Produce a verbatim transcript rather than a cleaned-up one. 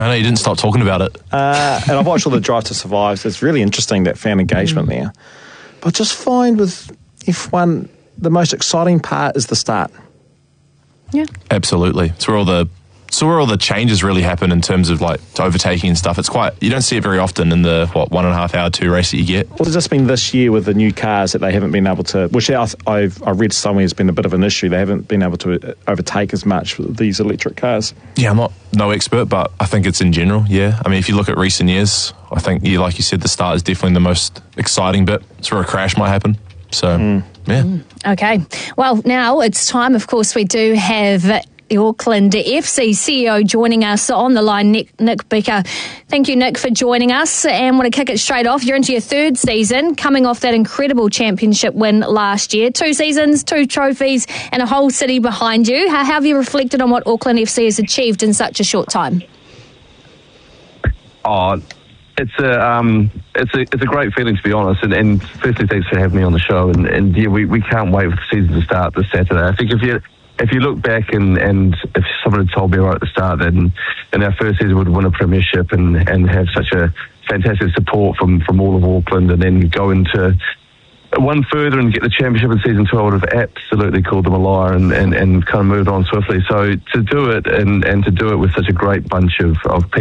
I know you didn't stop talking about it. Uh, and I've watched all the Drive to Survive. So it's really interesting, that fan engagement mm. there. But I just find with F one, the most exciting part is the start. Yeah, absolutely. It's where all the so where all the changes really happen in terms of like overtaking and stuff. It's quite, you don't see it very often in the what one and a half hour two race that you get. Well, it's just been this year with the new cars that they haven't been able to, which I've I read somewhere has been a bit of an issue. They haven't been able to overtake as much with these electric cars. Yeah, I'm not no expert, but I think it's in general. Yeah, I mean, if you look at recent years, I think yeah, like you said, the start is definitely the most exciting bit. It's where a crash might happen. So, mm. yeah. Mm. Okay. Well, now it's time, of course, we do have the Auckland F C C E O joining us on the line, Nick, Nick Bicker. Thank you, Nick, for joining us. And want to kick it straight off. You're into your third season, coming off that incredible championship win last year. Two seasons, two trophies, and a whole city behind you. How have you reflected on what Auckland F C has achieved in such a short time? Oh, It's a um, it's a it's a great feeling, to be honest. And, and firstly, thanks for having me on the show. And, and yeah, we, we can't wait for the season to start this Saturday. I think if you if you look back and, and if someone had told me right at the start that in, in our first season we'd win a premiership and, and have such a fantastic support from, from all of Auckland, and then go into one further and get the championship in season two, I would have absolutely called them a liar and, and, and kind of moved on swiftly. So to do it and, and to do it with such a great bunch of, of people